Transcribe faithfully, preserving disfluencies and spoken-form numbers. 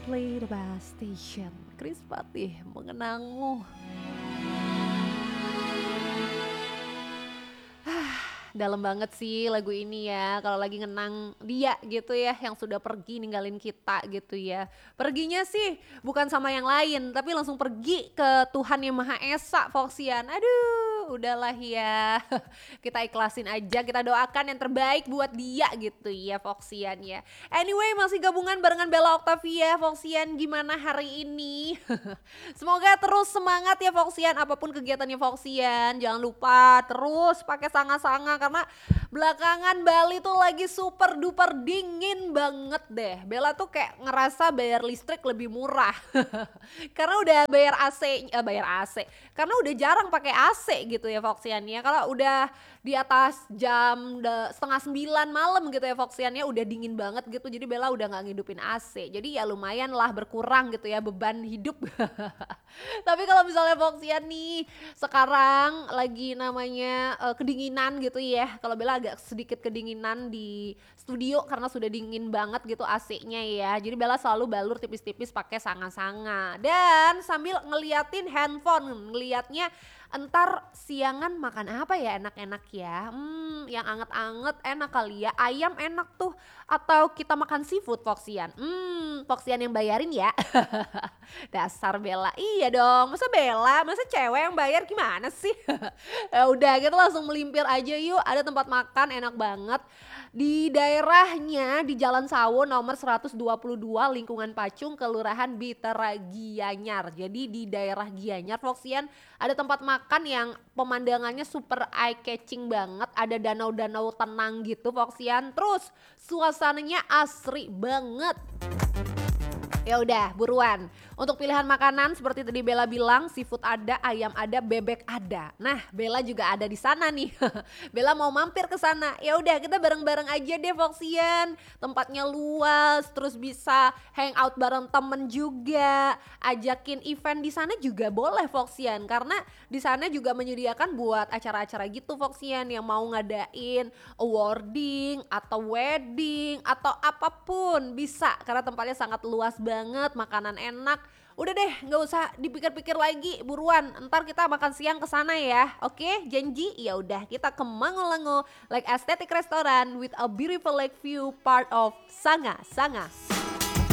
Simply the Best Station. Chris Patih mengenangmu. Dalam banget sih lagu ini ya, kalau lagi ngenang dia gitu ya, yang sudah pergi ninggalin kita gitu ya. Perginya sih bukan sama yang lain, tapi langsung pergi ke Tuhan Yang Maha Esa, Foxian. Aduh, udahlah ya. Kita ikhlasin aja, kita doakan yang terbaik buat dia gitu ya, Foxian ya. Anyway, masih gabungan barengan Bella Octavia. Foxian, gimana hari ini? Semoga terus semangat ya Foxian, apapun kegiatannya Foxian. Jangan lupa terus pakai sanga-sanga karena belakangan Bali tuh lagi super duper dingin banget deh. Bella tuh kayak ngerasa bayar listrik lebih murah. Karena udah bayar A C, eh, bayar A C. Karena udah jarang pakai A C gitu ya Foxian ya. Kalau udah di atas jam de, setengah sembilan malam gitu ya Foxian ya, udah dingin banget gitu. Jadi Bella udah nggak ngidupin A C. Jadi ya lumayan lah berkurang gitu ya beban hidup. Tapi kalau misalnya Foxian nih sekarang lagi namanya uh, kedinginan gitu ya. Kalau Bella agak sedikit kedinginan di studio karena sudah dingin banget gitu A C-nya ya. Jadi Bella selalu balur tipis-tipis pakai sanga-sanga. Dan sambil ngeliatin handphone, ngeliatnya entar siangan makan apa ya enak-enak ya. Hmm, yang anget-anget enak kali ya. Ayam enak tuh. Atau kita makan seafood Foxian. Hmm, Foxian yang bayarin ya. Dasar Bella. Iya dong. Masa Bella, masa cewek yang bayar gimana sih? Ya udah, kita langsung melimpir aja yuk. Ada tempat makan enak banget di daerahnya di Jalan Sawo nomor seratus dua puluh dua lingkungan Pacung, Kelurahan Bitera Gianyar. Jadi di daerah Gianyar Foxian ada tempat makan yang pemandangannya super eye catching banget. Ada danau-danau tenang gitu Foxian. Terus suasananya asri banget. Ya udah, buruan. Untuk pilihan makanan seperti tadi Bella bilang, seafood ada, ayam ada, bebek ada. Nah, Bella juga ada di sana nih. Bella mau mampir ke sana. Ya udah, kita bareng-bareng aja deh Foxian. Tempatnya luas, terus bisa hangout bareng temen juga. Ajakin event di sana juga boleh Foxian, karena di sana juga menyediakan buat acara-acara gitu Foxian yang mau ngadain awarding atau wedding atau apapun bisa, karena tempatnya sangat luas banget. banget, makanan enak. Udah deh, nggak usah dipikir-pikir lagi, buruan. Ntar kita makan siang ke sana ya. Oke, janji? Ya udah, kita ke Mangolango Lake Aesthetic Restaurant with a beautiful lake view, part of Sanga Sanga.